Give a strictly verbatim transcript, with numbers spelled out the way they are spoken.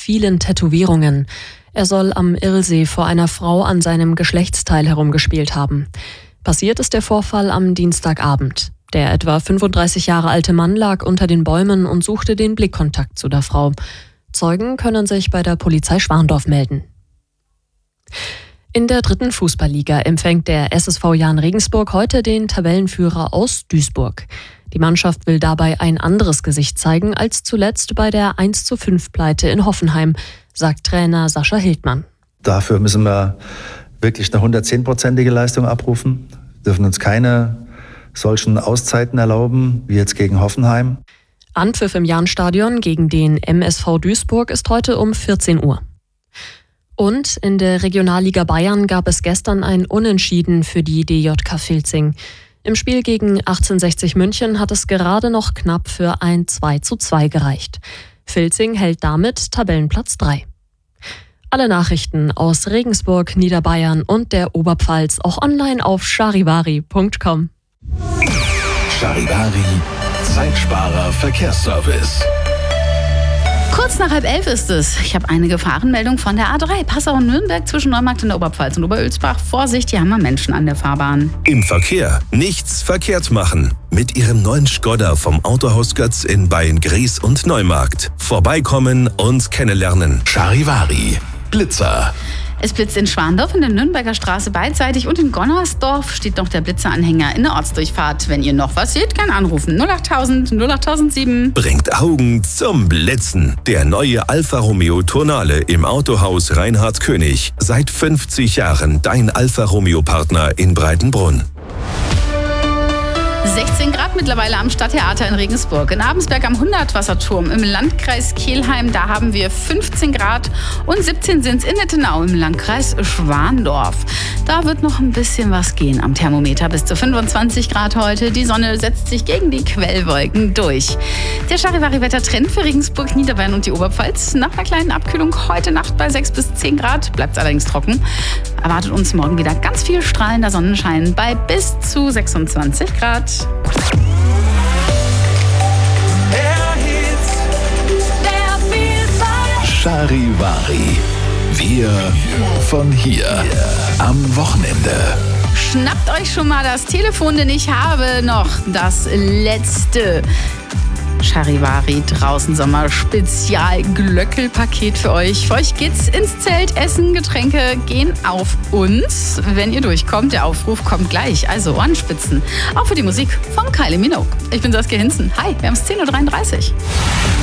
vielen Tätowierungen. Er soll am Irlsee vor einer Frau an seinem Geschlechtsteil herumgespielt haben. Passiert ist der Vorfall am Dienstagabend. Der etwa fünfunddreißig Jahre alte Mann lag unter den Bäumen und suchte den Blickkontakt zu der Frau. Zeugen können sich bei der Polizei Schwandorf melden. In der dritten Fußballliga empfängt der S S V Jahn Regensburg heute den Tabellenführer aus Duisburg. Die Mannschaft will dabei ein anderes Gesicht zeigen als zuletzt bei der eins zu fünf Pleite in Hoffenheim, sagt Trainer Sascha Hildmann. Dafür müssen wir wirklich eine hundertzehnprozentige Leistung abrufen, wir dürfen uns keine solchen Auszeiten erlauben, wie jetzt gegen Hoffenheim. Anpfiff im Jahnstadion gegen den M S V Duisburg ist heute um vierzehn Uhr. Und in der Regionalliga Bayern gab es gestern ein Unentschieden für die D J K Vilzing. Im Spiel gegen achtzehnhundertsechzig München hat es gerade noch knapp für ein zwei zu zwei gereicht. Vilzing hält damit Tabellenplatz drei. Alle Nachrichten aus Regensburg, Niederbayern und der Oberpfalz auch online auf charivari punkt com. Charivari, Zeitsparer Verkehrsservice. Kurz nach halb elf ist es. Ich habe eine Gefahrenmeldung von der A drei. Passau-Nürnberg zwischen Neumarkt in der Oberpfalz und Oberölsbach. Vorsicht, hier haben wir Menschen an der Fahrbahn. Im Verkehr nichts verkehrt machen. Mit Ihrem neuen Skoda vom Autohaus Götz in Beyen-Gries und Neumarkt. Vorbeikommen und kennenlernen. Charivari, Blitzer. Es blitzt in Schwandorf in der Nürnberger Straße beidseitig und in Gonnersdorf steht noch der Blitzeranhänger in der Ortsdurchfahrt. Wenn ihr noch was seht, gern anrufen. null achttausend, null achttausendsieben. Bringt Augen zum Blitzen. Der neue Alfa Romeo Tonale im Autohaus Reinhard König. Seit fünfzig Jahren dein Alfa Romeo Partner in Breitenbrunn. sechzehn Grad mittlerweile am Stadttheater in Regensburg. In Abensberg am Hundertwasserturm im Landkreis Kelheim, da haben wir fünfzehn Grad und siebzehn sind es in Nettenau im Landkreis Schwandorf. Da wird noch ein bisschen was gehen am Thermometer, bis zu fünfundzwanzig Grad heute. Die Sonne setzt sich gegen die Quellwolken durch. Der Charivari-Wettertrend für Regensburg, Niederbayern und die Oberpfalz. Nach einer kleinen Abkühlung heute Nacht bei sechs bis zehn Grad, bleibt es allerdings trocken. Erwartet uns morgen wieder ganz viel strahlender Sonnenschein bei bis zu sechsundzwanzig Grad. Charivari. Wir von hier. Am Wochenende. Schnappt euch schon mal das Telefon, denn ich habe noch das letzte Charivari draußen Sommer Spezial Glöckelpaket für euch. Für euch geht's ins Zelt, Essen, Getränke gehen auf uns. Wenn ihr durchkommt, der Aufruf kommt gleich. Also Ohrenspitzen. Auch für die Musik von Kylie Minogue. Ich bin Saskia Hinzen. Hi, wir haben es zehn Uhr dreiunddreißig.